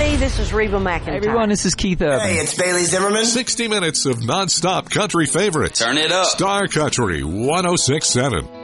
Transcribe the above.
everybody. This is Reba McEntire. Hey, everyone, this is Keith Urban. Hey, it's Bailey Zimmerman. 60 minutes of nonstop country favorites. Turn it up. Star Country 106.7.